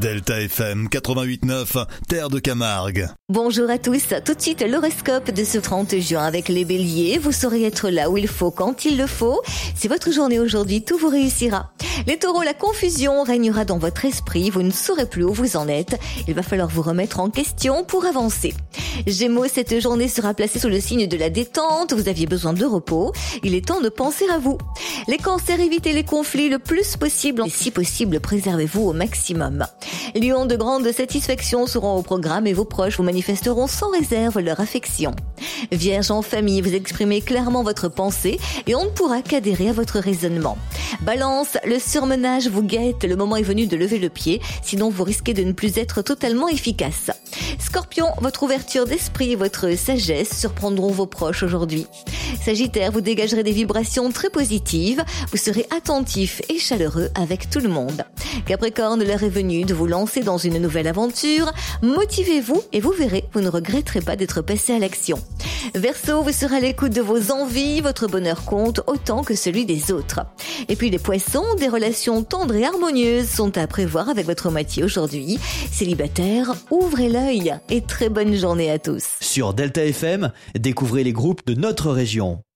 Delta FM 88.9, Terre de Camargue. Bonjour à tous, tout de suite l'horoscope de ce 30 juin avec les béliers. Vous saurez être là où il faut, quand il le faut. C'est votre journée aujourd'hui, tout vous réussira. Les taureaux, la confusion régnera dans votre esprit, vous ne saurez plus où vous en êtes. Il va falloir vous remettre en question pour avancer. Gémeaux, cette journée sera placée sous le signe de la détente, vous aviez besoin de repos, il est temps de penser à vous. Les cancers, évitez les conflits le plus possible et si possible, préservez-vous au maximum. Lion, de grandes satisfactions seront au programme et vos proches vous manifesteront sans réserve leur affection. Vierge, en famille, vous exprimez clairement votre pensée et on ne pourra qu'adhérer à votre raisonnement. Balance, le surmenage vous guette, le moment est venu de lever le pied, sinon vous risquez de ne plus être totalement efficace. Scorpion, votre ouverture d'esprit et votre sagesse surprendront vos proches aujourd'hui. Sagittaire, vous dégagerez des vibrations très positives, vous serez attentif et chaleureux avec tout le monde. Capricorne, l'heure est venue de vous lancer dans une nouvelle aventure, motivez-vous et vous verrez, vous ne regretterez pas d'être passé à l'action. Verseau, vous serez à l'écoute de vos envies, votre bonheur compte autant que celui des autres. Et puis les poissons, des relations tendres et harmonieuses sont à prévoir avec votre moitié aujourd'hui. Célibataires, ouvrez l'œil et très bonne journée à tous. Sur Delta FM, découvrez les groupes de notre région.